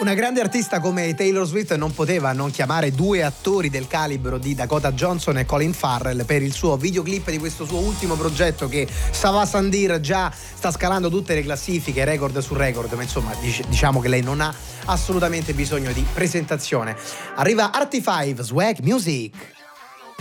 Una grande artista come Taylor Swift non poteva non chiamare due attori del calibro di Dakota Johnson e Colin Farrell per il suo videoclip di questo suo ultimo progetto che Sava Sandir già sta scalando tutte le classifiche, record su record, ma insomma diciamo che lei non ha assolutamente bisogno di presentazione. Arriva Artie 5, Swag Music.